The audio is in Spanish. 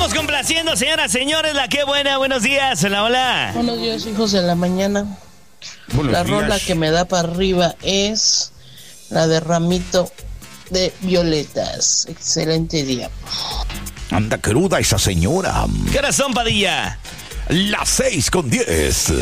estamos complaciendo, señoras, señores. La que buena, buenos días. Hola, hola. Buenos días, hijos de la mañana. La rola que me da para arriba es la de Ramito de Violetas. Excelente día. Anda cruda esa señora. ¿Qué horas son, Padilla? Las 6:10.